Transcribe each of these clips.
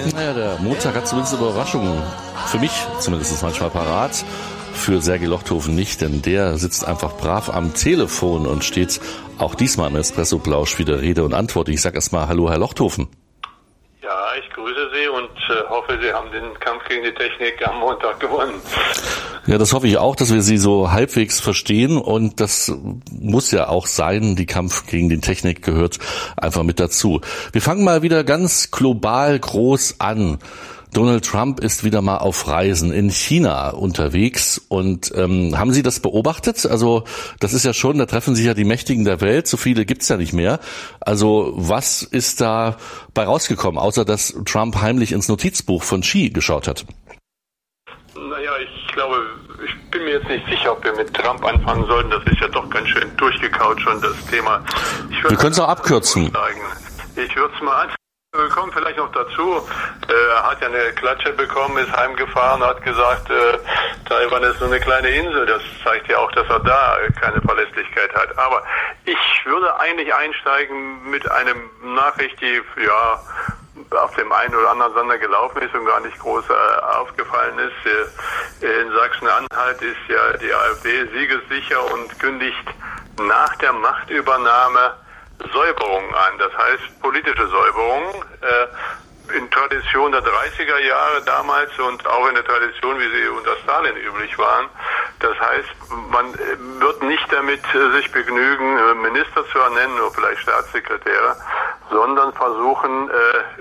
Naja, der Montag hat zumindest Überraschungen, für mich zumindest manchmal parat, für Sergej Lochthofen nicht, denn der sitzt einfach brav am Telefon und steht auch diesmal im Espresso-Plausch wieder Rede und Antwort. Ich sage erstmal Hallo, Herr Lochthofen. Ja, ich grüße Sie und hoffe, Sie haben den Kampf gegen die Technik am Montag gewonnen. Ja, das hoffe ich auch, dass wir Sie so halbwegs verstehen, und das muss ja auch sein. Die Kampf gegen die Technik gehört einfach mit dazu. Wir fangen mal wieder ganz global groß an. Donald Trump ist wieder mal auf Reisen in China unterwegs, und haben Sie das beobachtet? Also das ist ja schon, da treffen sich ja die Mächtigen der Welt, so viele gibt's ja nicht mehr. Also was ist da bei rausgekommen, außer dass Trump heimlich ins Notizbuch von Xi geschaut hat? Naja, ich glaube, ich bin mir jetzt nicht sicher, ob wir mit Trump anfangen sollten. Das ist ja doch ganz schön durchgekaut schon, das Thema. Wir können es auch abkürzen. Ich würde es mal Wir kommen vielleicht noch dazu. Er hat ja eine Klatsche bekommen, ist heimgefahren, hat gesagt, Taiwan ist nur eine kleine Insel. Das zeigt ja auch, dass er da keine Verlässlichkeit hat. Aber ich würde eigentlich einsteigen mit einem Nachricht, die ja auf dem einen oder anderen Sender gelaufen ist und gar nicht groß aufgefallen ist. In Sachsen-Anhalt ist ja die AfD siegessicher und kündigt nach der Machtübernahme Säuberung an, das heißt politische Säuberung, in Tradition der 30er Jahre damals und auch in der Tradition, wie sie unter Stalin üblich waren. Das heißt, man wird nicht damit sich begnügen, Minister zu ernennen oder vielleicht Staatssekretäre, sondern versuchen,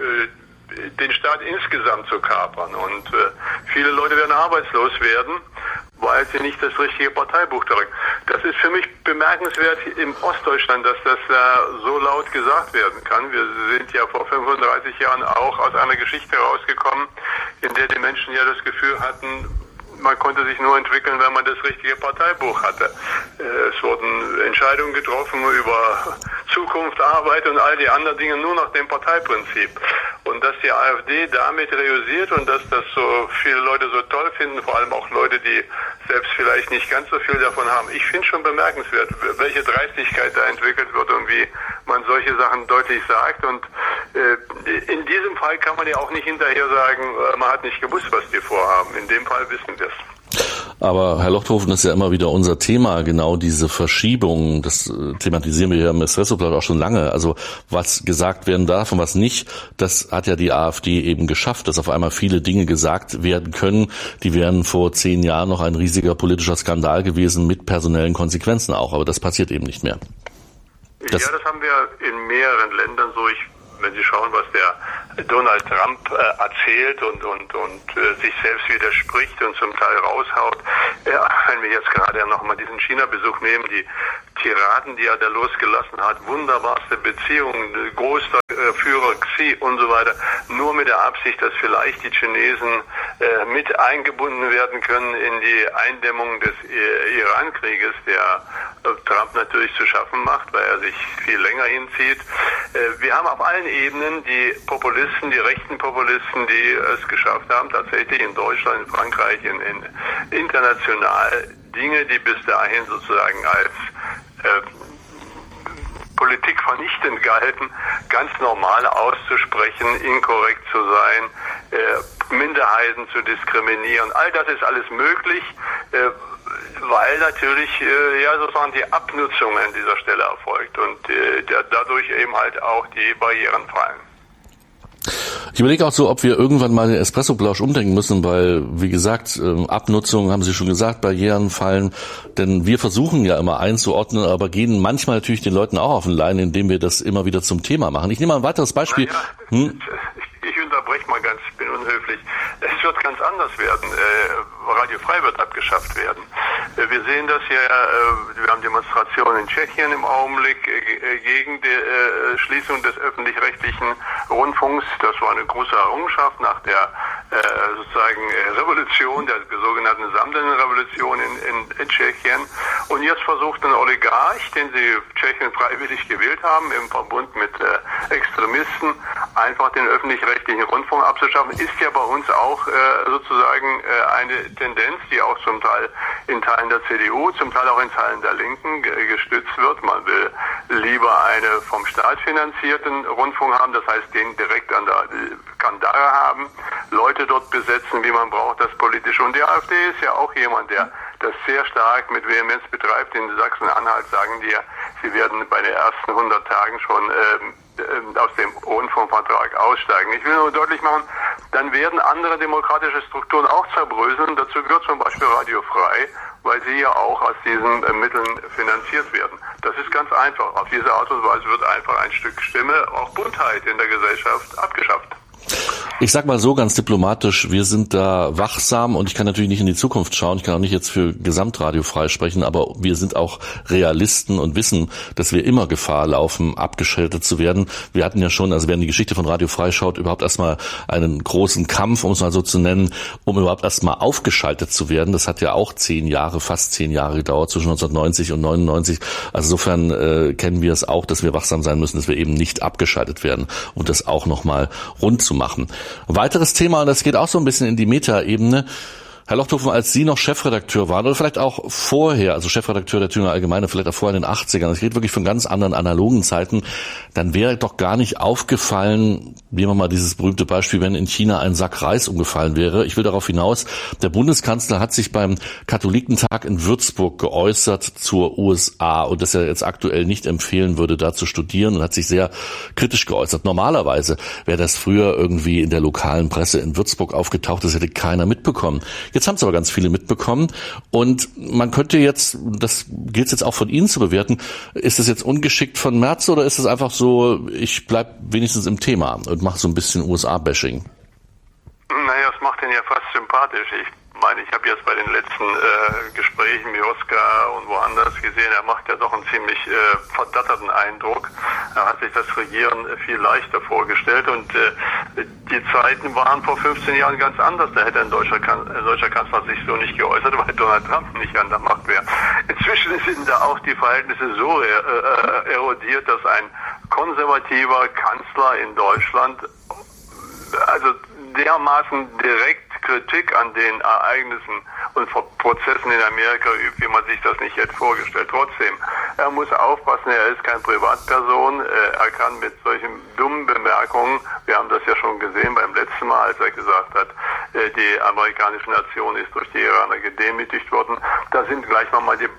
den Staat insgesamt zu kapern. Und viele Leute werden arbeitslos werden, weil sie nicht das richtige Parteibuch tragen. Das ist für mich bemerkenswert im Ostdeutschland, dass das so laut gesagt werden kann. Wir sind ja vor 35 Jahren auch aus einer Geschichte rausgekommen, in der die Menschen ja das Gefühl hatten, man konnte sich nur entwickeln, wenn man das richtige Parteibuch hatte. Es wurden Entscheidungen getroffen über Zukunft, Arbeit und all die anderen Dinge nur nach dem Parteiprinzip. Und dass die AfD damit reüssiert und dass das so viele Leute so toll finden, vor allem auch Leute, die selbst vielleicht nicht ganz so viel davon haben. Ich finde schon bemerkenswert, welche Dreistigkeit da entwickelt wird und wie man solche Sachen deutlich sagt. Und in diesem Fall kann man ja auch nicht hinterher sagen, man hat nicht gewusst, was die vorhaben. In dem Fall wissen wir es. Aber Herr Lochthofen, das ist ja immer wieder unser Thema, genau diese Verschiebung. Das thematisieren wir hier im Espresso-Plausch auch schon lange. Also was gesagt werden darf und was nicht, das hat ja die AfD eben geschafft, dass auf einmal viele Dinge gesagt werden können, die wären vor 10 Jahren noch ein riesiger politischer Skandal gewesen, mit personellen Konsequenzen auch. Aber das passiert eben nicht mehr. Das haben wir in mehreren Ländern so. Wenn Sie schauen, was der Donald Trump erzählt und sich selbst widerspricht und zum Teil raushaut, wenn wir jetzt gerade nochmal diesen China-Besuch nehmen, die Tiraden, die er da losgelassen hat, wunderbarste Beziehungen, großer Führer Xi und so weiter, nur mit der Absicht, dass vielleicht die Chinesen mit eingebunden werden können in die Eindämmung des Iran-Krieges, der Trump natürlich zu schaffen macht, weil er sich viel länger hinzieht. Wir haben auf allen Ebenen die Populisten, die rechten Populisten, die es geschafft haben, tatsächlich in Deutschland, in Frankreich, in international Dinge, die bis dahin sozusagen als Politik vernichtend galten, ganz normal auszusprechen, inkorrekt zu sein, Minderheiten zu diskriminieren. All das ist alles möglich, weil natürlich sozusagen die Abnutzung an dieser Stelle erfolgt und dadurch eben halt auch die Barrieren fallen. Ich überlege auch so, ob wir irgendwann mal den Espresso-Plausch umdenken müssen, weil, wie gesagt, Abnutzung, haben Sie schon gesagt, Barrieren fallen, denn wir versuchen ja immer einzuordnen, aber gehen manchmal natürlich den Leuten auch auf den Leim, indem wir das immer wieder zum Thema machen. Ich nehme mal ein weiteres Beispiel. Ich unterbreche mal ganz, ich bin unhöflich. Es wird ganz anders werden. Radio Frei wird abgeschafft werden. Wir sehen das hier, wir haben Demonstrationen in Tschechien im Augenblick gegen die Schließung des öffentlich-rechtlichen Rundfunks. Das war eine große Errungenschaft nach der sozusagen Revolution, der sogenannten Sammeln-Revolution in Tschechien. Und jetzt versucht ein Oligarch, den sie Tschechien freiwillig gewählt haben, im Verbund mit Extremisten, einfach den öffentlich-rechtlichen Rundfunk abzuschaffen. Ist ja bei uns auch sozusagen eine Tendenz, die auch zum Teil in Teilen der CDU, zum Teil auch in Teilen der Linken gestützt wird. Man will lieber eine vom Staat finanzierten Rundfunk haben, das heißt den direkt an der Kandare haben, Leute dort besetzen, wie man braucht, das Politische. Und die AfD ist ja auch jemand, der das sehr stark mit Vehemenz betreibt. In Sachsen-Anhalt sagen die ja, sie werden bei den ersten 100 Tagen schon aus dem Rundfunkvertrag aussteigen. Ich will nur deutlich machen, dann werden andere demokratische Strukturen auch zerbröseln. Dazu gehört zum Beispiel Radio Frei, weil sie ja auch aus diesen Mitteln finanziert werden. Das ist ganz einfach. Auf diese Art und Weise wird einfach ein Stück Stimme, auch Buntheit in der Gesellschaft abgeschafft. Ich sag mal so ganz diplomatisch, wir sind da wachsam und ich kann natürlich nicht in die Zukunft schauen, ich kann auch nicht jetzt für Gesamtradio frei sprechen, aber wir sind auch Realisten und wissen, dass wir immer Gefahr laufen, abgeschaltet zu werden. Wir hatten ja schon, also wer in die Geschichte von Radio Frei schaut, überhaupt erstmal einen großen Kampf, um es mal so zu nennen, um überhaupt erstmal aufgeschaltet zu werden. Das hat ja auch fast 10 Jahre gedauert, zwischen 1990 und 99. Also insofern kennen wir es auch, dass wir wachsam sein müssen, dass wir eben nicht abgeschaltet werden und das auch nochmal rund zu machen. Ein weiteres Thema, und das geht auch so ein bisschen in die Metaebene. Herr Lochthofen, als Sie noch Chefredakteur waren oder vielleicht auch vorher, also Chefredakteur der Thüringer Allgemeine, vielleicht auch vorher in den 80ern, ich rede wirklich von ganz anderen analogen Zeiten, dann wäre doch gar nicht aufgefallen, nehmen wir mal dieses berühmte Beispiel, wenn in China ein Sack Reis umgefallen wäre. Ich will darauf hinaus, der Bundeskanzler hat sich beim Katholikentag in Würzburg geäußert zur USA und dass er jetzt aktuell nicht empfehlen würde, da zu studieren und hat sich sehr kritisch geäußert. Normalerweise wäre das früher irgendwie in der lokalen Presse in Würzburg aufgetaucht, das hätte keiner mitbekommen. Jetzt haben es aber ganz viele mitbekommen und man könnte jetzt, das gilt jetzt auch von Ihnen zu bewerten, ist es jetzt ungeschickt von Merz oder ist es einfach so, ich bleib wenigstens im Thema und mache so ein bisschen USA-Bashing? Naja, das macht ihn ja fast sympathisch. Ich meine, ich habe jetzt bei den letzten Gesprächen mit Oskar und woanders gesehen, er macht ja doch einen ziemlich verdatterten Eindruck. Er hat sich das Regieren viel leichter vorgestellt und die Zeiten waren vor 15 Jahren ganz anders. Da hätte ein deutscher Kanzler sich so nicht geäußert, weil Donald Trump nicht an der Macht wäre. Inzwischen sind da auch die Verhältnisse so erodiert, dass ein konservativer Kanzler in Deutschland also dermaßen direkt Kritik an den Ereignissen und Prozessen in Amerika übt, wie man sich das nicht hätte vorgestellt. Trotzdem, er muss aufpassen, er ist keine Privatperson, er kann mit solchen dummen Bemerkungen, wir haben das ja schon gesehen beim letzten Mal, als er gesagt hat, die amerikanische Nation ist durch die Iraner gedemütigt worden, da sind gleich nochmal die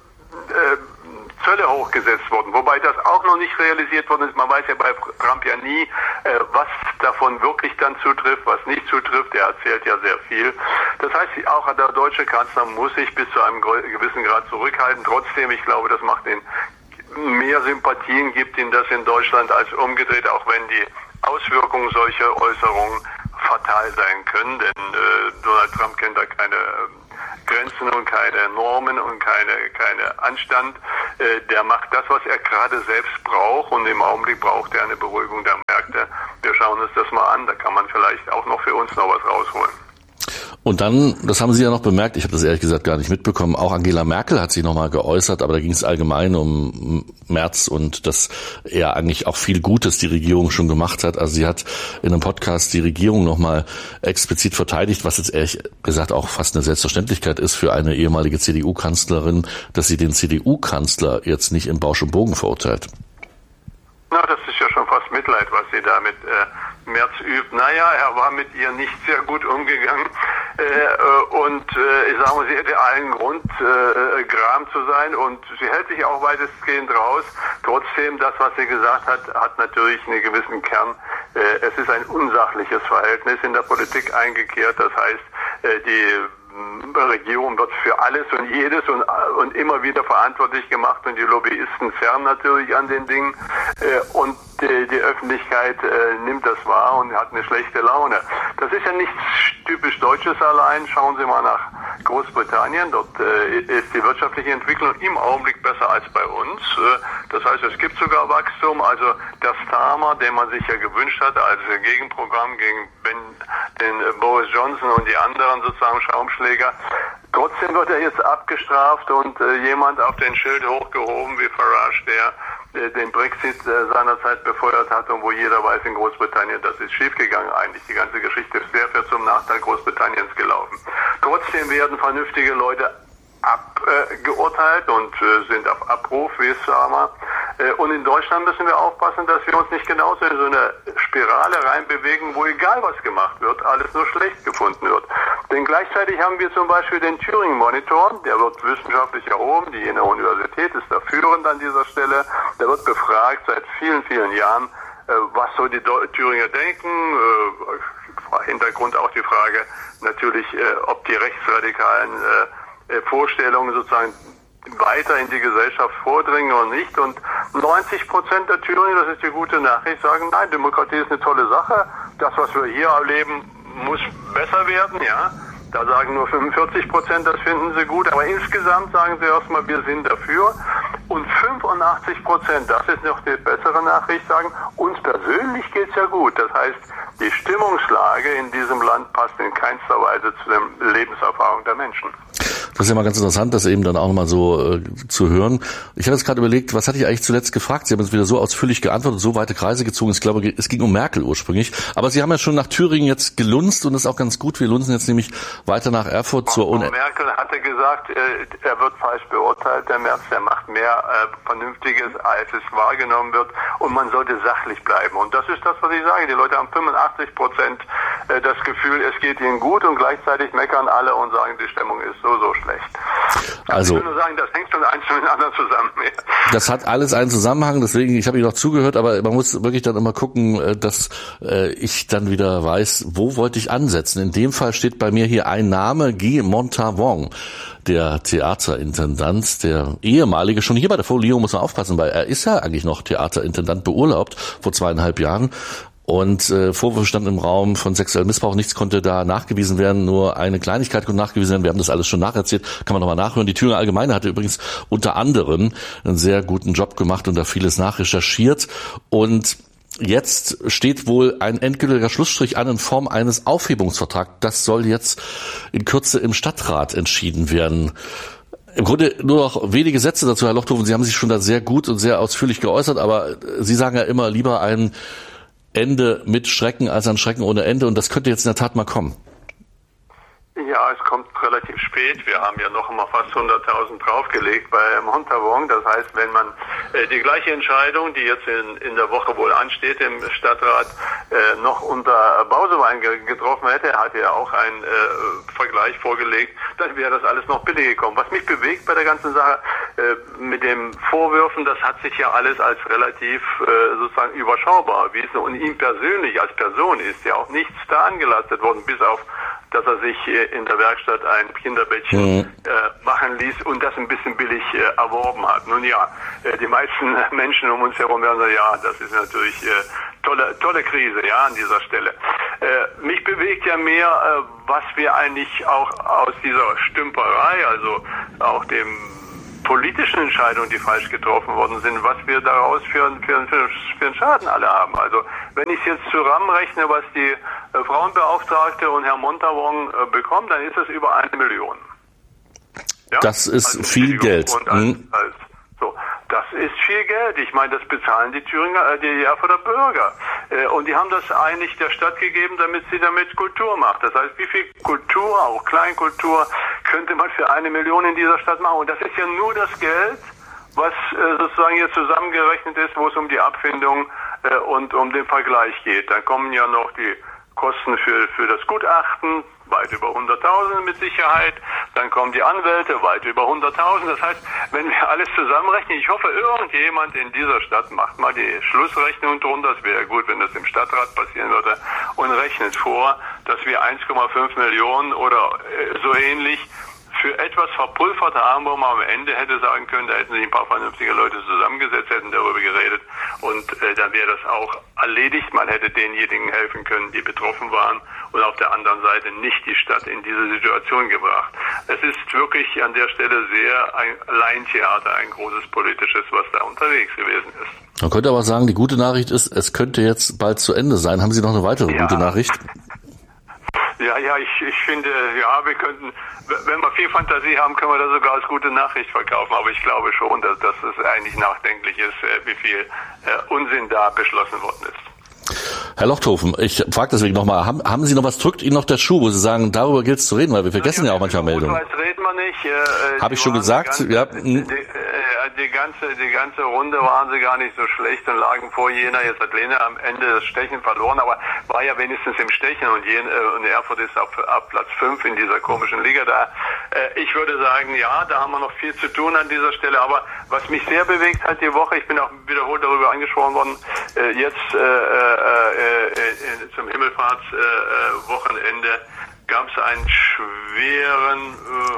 Zölle hochgesetzt worden, wobei das auch noch nicht realisiert worden ist. Man weiß ja bei Trump ja nie, was davon wirklich dann zutrifft, was nicht zutrifft. Er erzählt ja sehr viel. Das heißt, auch der deutsche Kanzler muss sich bis zu einem gewissen Grad zurückhalten. Trotzdem, ich glaube, das macht ihn mehr Sympathien, gibt ihm das in Deutschland als umgedreht, auch wenn die Auswirkungen solcher Äußerungen fatal sein können. Denn Donald Trump kennt da keine Grenzen und keine Normen und keine Anstand. Der macht das, was er gerade selbst braucht und im Augenblick braucht er eine Beruhigung der Märkte. Wir schauen uns das mal an, da kann man vielleicht auch noch für uns noch was rausholen. Und dann, das haben Sie ja noch bemerkt, ich habe das ehrlich gesagt gar nicht mitbekommen, auch Angela Merkel hat sich nochmal geäußert, aber da ging es allgemein um Merz und dass er eigentlich auch viel Gutes die Regierung schon gemacht hat. Also sie hat in einem Podcast die Regierung nochmal explizit verteidigt, was jetzt ehrlich gesagt auch fast eine Selbstverständlichkeit ist für eine ehemalige CDU-Kanzlerin, dass sie den CDU-Kanzler jetzt nicht im Bausch und Bogen verurteilt. Na, das ist ja schon fast Mitleid, was sie da mit Merz übt. Naja, er war mit ihr nicht sehr gut umgegangen und ich sage mal, sie hätte allen Grund, gram zu sein und sie hält sich auch weitestgehend raus. Trotzdem, das, was sie gesagt hat, hat natürlich einen gewissen Kern. Es ist ein unsachliches Verhältnis in der Politik eingekehrt. Das heißt, die Regierung wird für alles und jedes und immer wieder verantwortlich gemacht und die Lobbyisten zerren natürlich an den Dingen und die Öffentlichkeit nimmt das wahr und hat eine schlechte Laune. Das ist ja nichts typisch Deutsches allein. Schauen Sie mal nach Großbritannien. Dort ist die wirtschaftliche Entwicklung im Augenblick besser als bei uns. Das heißt, es gibt sogar Wachstum. Also der Starmer, den man sich ja gewünscht hatte als Gegenprogramm gegen den Boris Johnson und die anderen sozusagen Schaumschläger, Trotzdem wird er jetzt abgestraft und jemand auf den Schild hochgehoben wie Farage, der den Brexit seinerzeit befeuert hat und wo jeder weiß in Großbritannien, das ist schiefgegangen eigentlich. Die ganze Geschichte ist sehr zum Nachteil Großbritanniens gelaufen. Trotzdem werden vernünftige Leute abgeurteilt und sind auf Abruf, wie es war. Und in Deutschland müssen wir aufpassen, dass wir uns nicht genauso in so eine Spirale reinbewegen, wo egal was gemacht wird, alles nur schlecht gefunden wird. Denn gleichzeitig haben wir zum Beispiel den Thüringen-Monitor, der wird wissenschaftlich erhoben, die Jena Universität ist da führend an dieser Stelle, der wird befragt seit vielen Jahren, was so die Thüringer denken, Hintergrund auch die Frage natürlich, ob die rechtsradikalen Vorstellungen sozusagen weiter in die Gesellschaft vordringen oder nicht. Und 90% der Thüringer, das ist die gute Nachricht, sagen, nein, Demokratie ist eine tolle Sache. Das, was wir hier erleben, muss besser werden, ja. Da sagen nur 45%, das finden sie gut. Aber insgesamt sagen sie erstmal, wir sind dafür. Und 85%, das ist noch die bessere Nachricht, sagen, uns persönlich geht's ja gut. Das heißt, die Stimmungslage in diesem Land passt in keinster Weise zu der Lebenserfahrung der Menschen. Das ist ja mal ganz interessant, das eben dann auch nochmal so zu hören. Ich habe jetzt gerade überlegt, was hatte ich eigentlich zuletzt gefragt? Sie haben jetzt wieder so ausführlich geantwortet, so weite Kreise gezogen. Ich glaube, es ging um Merkel ursprünglich. Aber Sie haben ja schon nach Thüringen jetzt gelunzt und das ist auch ganz gut. Wir lunzen jetzt nämlich weiter nach Erfurt zur Merkel hatte gesagt, er wird falsch beurteilt, der Merz, der macht mehr Vernünftiges, als es wahrgenommen wird und man sollte sachlich bleiben. Und das ist das, was ich sage. Die Leute haben 85% das Gefühl, es geht ihnen gut und gleichzeitig meckern alle und sagen, die Stimmung ist so schlecht. Also, ich will nur sagen, das hängt schon eins mit dem anderen zusammen. Das hat alles einen Zusammenhang, deswegen, ich habe Ihnen noch zugehört, aber man muss wirklich dann immer gucken, dass ich dann wieder weiß, wo wollte ich ansetzen. In dem Fall steht bei mir hier ein Name, Guy Montavon, der Theaterintendant, der ehemalige, schon hier bei der Folio muss man aufpassen, weil er ist ja eigentlich noch Theaterintendant beurlaubt vor 2,5 Jahren. Und Vorwürfe standen im Raum von sexuellem Missbrauch. Nichts konnte da nachgewiesen werden, nur eine Kleinigkeit konnte nachgewiesen werden. Wir haben das alles schon nacherzählt, kann man nochmal nachhören. Die Thüringer Allgemeine hatte übrigens unter anderem einen sehr guten Job gemacht und da vieles nachrecherchiert. Und jetzt steht wohl ein endgültiger Schlussstrich an in Form eines Aufhebungsvertrags. Das soll jetzt in Kürze im Stadtrat entschieden werden. Im Grunde nur noch wenige Sätze dazu, Herr Lochthofen. Sie haben sich schon da sehr gut und sehr ausführlich geäußert, aber Sie sagen ja immer lieber ein Ende mit Schrecken als ein Schrecken ohne Ende und das könnte jetzt in der Tat mal kommen. Ja, es kommt relativ spät. Wir haben ja noch einmal fast 100.000 draufgelegt bei Montavon. Das heißt, wenn man die gleiche Entscheidung, die jetzt in der Woche wohl ansteht im Stadtrat, noch unter Bausewein getroffen hätte, er hatte ja auch einen Vergleich vorgelegt, dann wäre das alles noch billiger gekommen. Was mich bewegt bei der ganzen Sache mit den Vorwürfen, das hat sich ja alles als relativ sozusagen überschaubar erwiesen und ihm persönlich als Person ist ja auch nichts da angelastet worden, bis auf dass er sich in der Werkstatt ein Kinderbettchen machen ließ und das ein bisschen billig erworben hat. Nun ja, die meisten Menschen um uns herum werden sagen, ja, das ist natürlich tolle Krise, ja, an dieser Stelle. Mich bewegt ja mehr, was wir eigentlich auch aus dieser Stümperei, also auch dem politischen Entscheidungen, die falsch getroffen worden sind, was wir daraus für einen Schaden alle haben. Also wenn ich es jetzt zusammenrechne, was die Frauenbeauftragte und Herr Montavon bekommen, dann ist es über 1 Million. Ja? Das ist also viel Geld. So, das ist viel Geld. Ich meine, das bezahlen die Thüringer, die Erfurter Bürger. Und die haben das eigentlich der Stadt gegeben, damit sie damit Kultur macht. Das heißt, wie viel Kultur, auch Kleinkultur, könnte man für 1 Million in dieser Stadt machen? Und das ist ja nur das Geld, was sozusagen hier zusammengerechnet ist, wo es um die Abfindung und um den Vergleich geht. Dann kommen ja noch die Kosten für das Gutachten, weit über 100.000 mit Sicherheit. Dann kommen die Anwälte, weit über 100.000. Das heißt, wenn wir alles zusammenrechnen, ich hoffe, irgendjemand in dieser Stadt macht mal die Schlussrechnung drunter. Es wäre gut, wenn das im Stadtrat passieren würde, und rechnet vor, dass wir 1,5 Millionen oder so ähnlich für etwas verpulvert haben, wo man am Ende hätte sagen können, da hätten sich ein paar vernünftige Leute zusammengesetzt, hätten darüber geredet und dann wäre das auch erledigt. Man hätte denjenigen helfen können, die betroffen waren und auf der anderen Seite nicht die Stadt in diese Situation gebracht. Es ist wirklich an der Stelle sehr ein Laientheater, ein großes politisches, was da unterwegs gewesen ist. Man könnte aber sagen, die gute Nachricht ist, es könnte jetzt bald zu Ende sein. Haben Sie noch eine weitere gute Nachricht? Ja, Ich finde, ja, wir könnten, wenn wir viel Fantasie haben, können wir das sogar als gute Nachricht verkaufen. Aber ich glaube schon, dass es eigentlich nachdenklich ist, wie viel Unsinn da beschlossen worden ist. Herr Lochthofen, ich frage deswegen nochmal, haben Sie noch was, drückt Ihnen noch der Schuh, wo Sie sagen, darüber gilt es zu reden, weil wir vergessen ja auch manchmal Meldungen. Reden wir nicht. Habe ich schon gesagt, ja. Die ganze Runde waren sie gar nicht so schlecht und lagen vor Jena. Jetzt hat Lena am Ende das Stechen verloren, aber war ja wenigstens im Stechen und Erfurt ist auf Platz 5 in dieser komischen Liga da. Ich würde sagen, ja, da haben wir noch viel zu tun an dieser Stelle, aber was mich sehr bewegt hat die Woche, ich bin auch wiederholt darüber angesprochen worden, jetzt zum Himmelfahrtswochenende gab es einen schweren,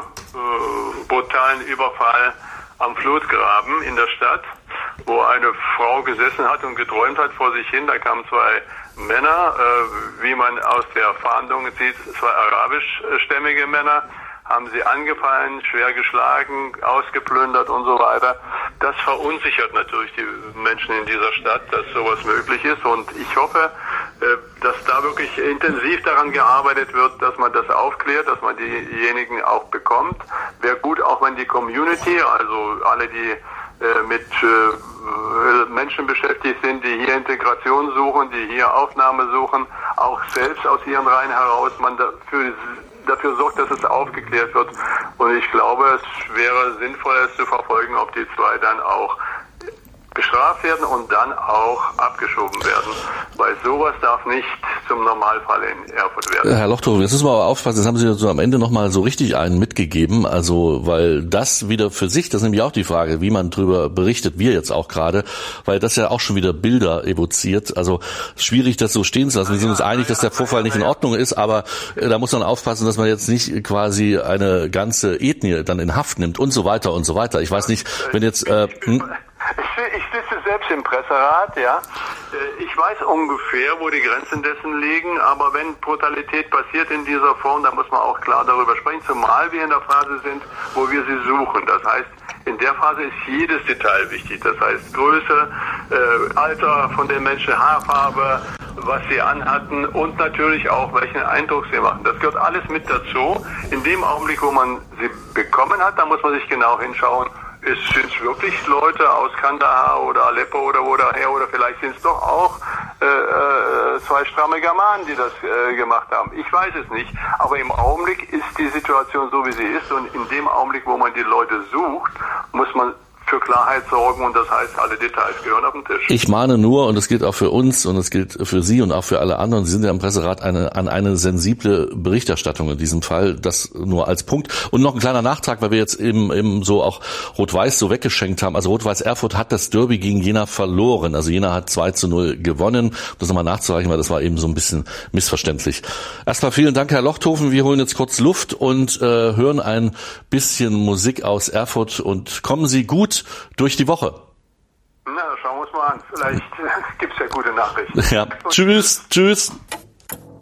brutalen Überfall am Flutgraben in der Stadt, wo eine Frau gesessen hat und geträumt hat vor sich hin. Da kamen zwei Männer, wie man aus der Fahndung sieht, zwei arabischstämmige Männer, haben sie angefallen, schwer geschlagen, ausgeplündert und so weiter. Das verunsichert natürlich die Menschen in dieser Stadt, dass sowas möglich ist. Und ich hoffe, dass da wirklich intensiv daran gearbeitet wird, dass man das aufklärt, dass man diejenigen auch bekommt. Wäre gut, auch wenn die Community, also alle, die mit Menschen beschäftigt sind, die hier Integration suchen, die hier Aufnahme suchen, auch selbst aus ihren Reihen heraus, man dafür sorgt, dass es aufgeklärt wird. Und ich glaube, es wäre sinnvoll, es zu verfolgen, ob die zwei dann auch bestraft werden und dann auch abgeschoben werden. Weil sowas darf nicht zum Normalfall in Erfurt werden. Herr Lochthofen, jetzt müssen wir aber aufpassen, jetzt haben Sie so am Ende nochmal so richtig einen mitgegeben, also weil das wieder für sich, das ist nämlich auch die Frage, wie man drüber berichtet, wir jetzt auch gerade, weil das ja auch schon wieder Bilder evoziert, also schwierig das so stehen zu lassen. Wir sind uns einig, dass der Vorfall nicht in Ordnung ist, aber da muss man aufpassen, dass man jetzt nicht quasi eine ganze Ethnie dann in Haft nimmt und so weiter und so weiter. Ich weiß nicht, wenn jetzt... Ich sitze selbst im Presserat, ja. Ich weiß ungefähr, wo die Grenzen dessen liegen, aber wenn Brutalität passiert in dieser Form, dann muss man auch klar darüber sprechen, zumal wir in der Phase sind, wo wir sie suchen. Das heißt, in der Phase ist jedes Detail wichtig. Das heißt, Größe, Alter von den Menschen, Haarfarbe, was sie anhatten und natürlich auch, welchen Eindruck sie machen. Das gehört alles mit dazu. In dem Augenblick, wo man sie bekommen hat, da muss man sich genau hinschauen, sind es wirklich Leute aus Kandahar oder Aleppo oder wo daher, oder vielleicht sind es doch auch zwei stramme Germanen, die das gemacht haben. Ich weiß es nicht, aber im Augenblick ist die Situation so, wie sie ist, und in dem Augenblick, wo man die Leute sucht, muss man für Klarheit sorgen, und das heißt, alle Details gehören auf den Tisch. Ich mahne nur, und das gilt auch für uns und das gilt für Sie und auch für alle anderen, Sie sind ja im Presserat, an eine sensible Berichterstattung in diesem Fall, das nur als Punkt. Und noch ein kleiner Nachtrag, weil wir jetzt eben so auch Rot-Weiß so weggeschenkt haben. Also Rot-Weiß Erfurt hat das Derby gegen Jena verloren. Also Jena hat 2-0 gewonnen. Um das nochmal nachzureichen, weil das war eben so ein bisschen missverständlich. Erstmal vielen Dank, Herr Lochthofen. Wir holen jetzt kurz Luft und hören ein bisschen Musik aus Erfurt, und kommen Sie gut durch die Woche. Na, schauen wir uns mal an. Vielleicht gibt's ja gute Nachrichten. Ja. Tschüss.